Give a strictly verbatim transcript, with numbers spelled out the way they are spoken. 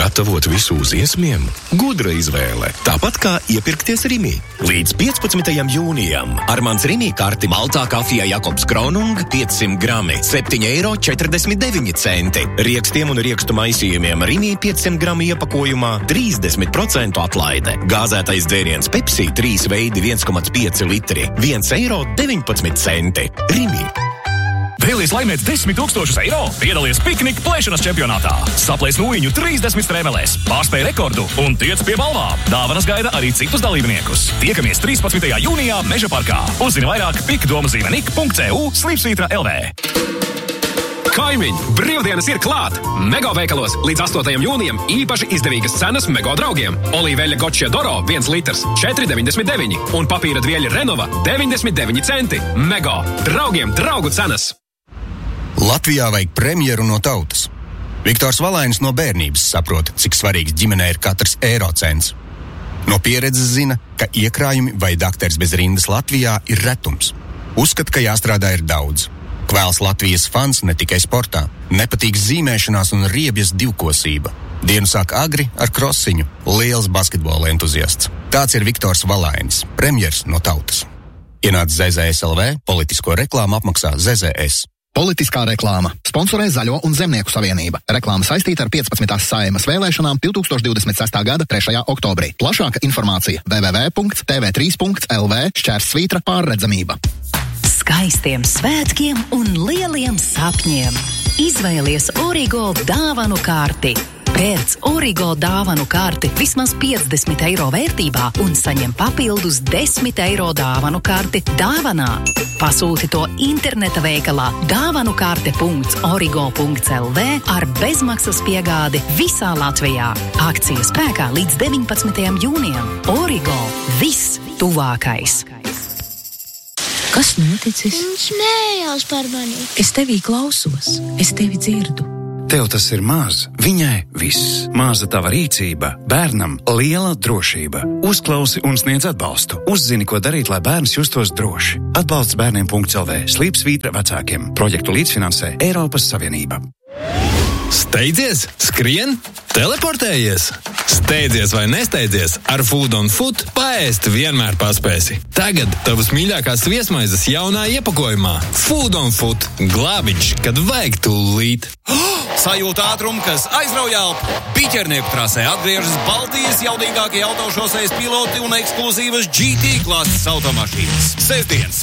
Gatavot visu uz iesmiem? Gudra izvēle. Tāpat kā iepirkties Rimī. Līdz piecpadsmitajam jūnijam Armands Rimī karti Maltā kafijā Jakobs Kronung piecsimt grami, septiņi eiro četrdesmit deviņi centi. Riekstiem un riekstu maisījumiem Rimī piecsimt gramu iepakojumā trīsdesmit procentu atlaide. Gāzētais dzēriens Pepsi trīs veidi viens komats pieci litri, viens eiro deviņpadsmit centi. Rimī. Vēlies laimēt desmit tūkstošus eiro? Piedalies piknika plēšanas čempionātā. Saplēs nūjiņu trīsdesmit strēmelēs, pārspēj rekordu un tiec pie balvām. Dāvanas gaida arī citus dalībniekus. Tiekamies trīspadsmitajā jūnijā Meža parkā. Uzzini vairāk pikdomazīmenik punkt c u slīpsvītra l v. Kaimiņi, brīvdienas ir klāt! Mego veikalos līdz astotajam jūnijam īpaši izdevīgas cenas Mego draugiem. Olīveļa Gotšie Doro viens litrs četri deviņdesmit deviņi un papīra dvieļa Renova deviņdesmit deviņi centi. Mego. Draugiem draugu cenas! Latvijā vajag premjeru no tautas. Viktors Valainis no bērnības saprot, cik svarīgs ģimenē ir katrs eiro cents. No pieredzes zina, ka iekrājumi vai dakteris bez rindas Latvijā ir retums. Uzskata, ka jāstrādā ir daudz. Kvēls Latvijas fans ne tikai sportā. Nepatīk zīmēšanās un riebjas divkosība. Dienu sāk agri ar krosiņu. Liels basketbola entuziasts. Tāds ir Viktors Valainis, premjers no tautas. Ienāc Z Z S L V, politisko reklāmu apmaksā Z Z S. Politiskā reklāma. Sponsorē Zaļo un Zemnieku savienība. Reklāma saistīta ar piecpadsmitās Saeimas vēlēšanām divtūkstoš divdesmit sestā gada trešajā oktobrī. Plašāka informācija w w w punkt t v trīs punkt l v šķērsvītra pārredzamība. Skaistiem svētkiem un lieliem sapņiem. Izvēlies Origo dāvanu karti. Pērc Origo dāvanu karti vismaz piecdesmit eiro vērtībā un saņem papildus desmit eiro dāvanu karti dāvanā. Pasūti to interneta veikalā dāvanukarte punkt origo punkt l v ar bezmaksas piegādi visā Latvijā. Akcija spēkā līdz deviņpadsmitajam jūnijam. Origo. Viss tuvākais. Kas noticis? Viņš smējās par mani. Es tevī klausos, es tevi dzirdu. Tev tas ir maz, viņai viss. Maza tava rīcība, bērnam liela drošība. Uzklausi un sniedz atbalstu. Uzzini, ko darīt, lai bērns justos droši. Atbalsts bērniem punkt l v slīpsvītra vecākiem. Projektu līdzfinansē Eiropas Savienība. Steidzies, skrien, teleportējies. Steidzies vai nesteidzies, ar Food on Foot paēst vienmēr paspēsi. Tagad tavas mīļākās viesmaizes jaunā iepakojumā. Food on Foot. Glābiņš, kad vajag tūlīt. Oh! Sajūta ātrumu, kas aizrauj elpu. Piķernieku trasē atgriežas Baltijas jaudīgākie autošosejas piloti un ekskluzīvas G T klases automašīnas. Sestdienas